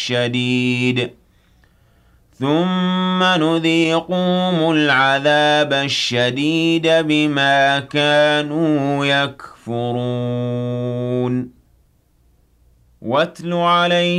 الشديد ثم نذيقهم العذاب الشديد بما كانوا يكفرون واتل عليهم